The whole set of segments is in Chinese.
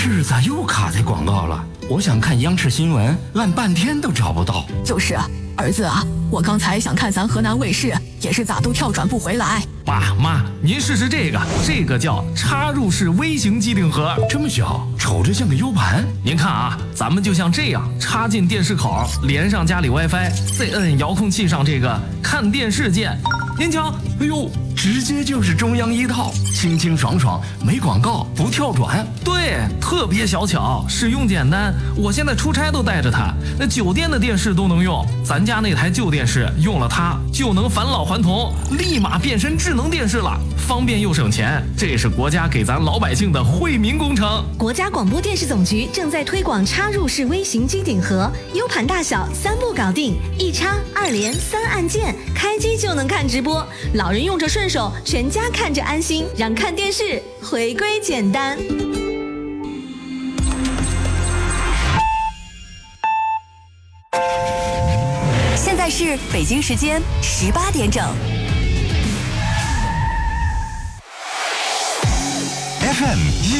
视咋又卡在广告了？我想看央视新闻，按半天都找不到。 就是啊，儿子啊，我刚才想看咱河南卫视，也是咋都跳转不回来。 爸妈，您试试这个叫插入式微型机顶盒， 这么小，瞅着像个 U 盘。 您看啊，咱们就像这样插进电视口，连上家里 WiFi， 再摁遥控器上这个看电视键。您瞧， 哎呦，直接就是中央一套，清清爽爽，没广告，不跳转。 对，特别小巧，使用简单。我现在出差都带着它，那酒店的电视都能用。咱家那台旧电视用了它就能返老还童，立马变身智能电视了，方便又省钱。这是国家给咱老百姓的惠民工程。 国家广播电视总局正在推广插入式微型机顶盒，U 盘大小3步搞定，一插2连3按键，开机就能看直播。老人用着顺手，全家看着安心，让看电视回归简单。 现在是北京时间18点整。 FM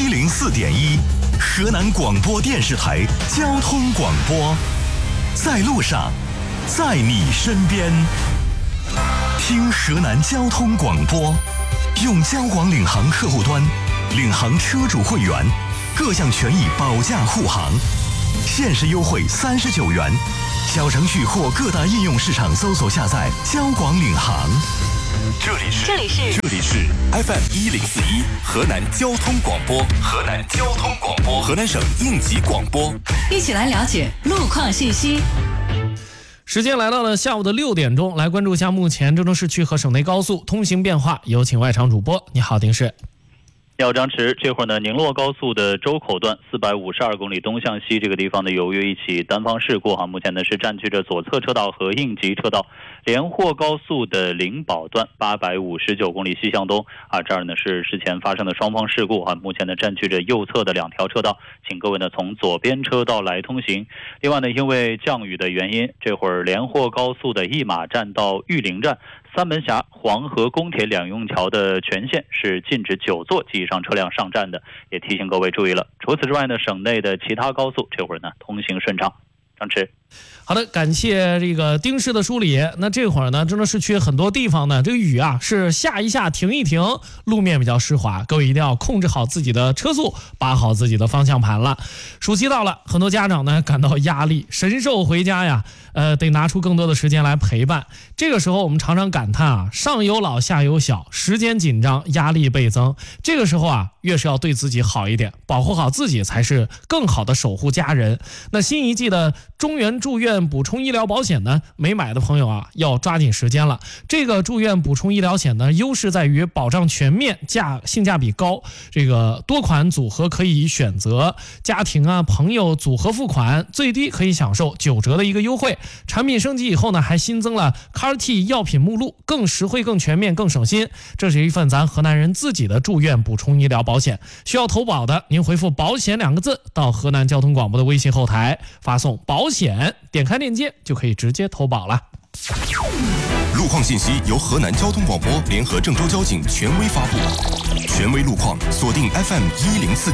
104.1，河南广播电视台交通广播，在路上，在你身边。听河南交通广播，用交广领航客户端，领航车主会员，各项权益保驾护航，限时优惠39元。小程序或各大应用市场搜索下载交广领航。这里是 FM 104.1河南交通广播，河南省应急广播。 一起来了解路况信息。 时间来到了下午的6点钟，来关注一下目前郑州市区和省内高速通行变化。有请外场主播，你好，丁氏。 你好，张弛。这会儿呢，宁洛高速的周口段452公里东向西这个地方呢，由于一起单方事故目前呢是占据着左侧车道和应急车道。连霍高速的灵宝段859公里西向东这儿呢是事前发生的双方事故目前呢占据着右侧的2条车道，请各位呢从左边车道来通行。另外呢，因为降雨的原因，这会儿连霍高速的一马站到玉林站、三门峡、黄河公铁两用桥的全线是禁止9座及以上车辆上站的，也提醒各位注意了。除此之外呢，省内的其他高速这会儿呢通行顺畅。张弛。 好的，感谢这个丁氏的梳理。那这会儿呢，郑州市区很多地方呢，这个雨是下一下停一停，路面比较湿滑，各位一定要控制好自己的车速，把好自己的方向盘了。暑期到了，很多家长呢感到压力，神兽回家呀，得拿出更多的时间来陪伴。这个时候我们常常感叹上有老下有小，时间紧张，压力倍增。这个时候越是要对自己好一点，保护好自己才是更好的守护家人。那新一季的中原住院补充医疗保险呢，没买的朋友要抓紧时间了。这个住院补充医疗险呢，优势在于保障全面，性价比高，这个多款组合可以选择，家庭朋友组合付款，最低可以享受9折的一个优惠。产品升级以后呢，还新增了 CAR-T 药品目录，更实惠、更全面、更省心。这是一份咱河南人自己的住院补充医疗保险。需要投保的，您回复保险2个字到河南交通广播的微信后台，发送保险，点开链接就可以直接投保了。 路况信息由河南交通广播联合郑州交警权威发布，权威路况锁定 FM 104.1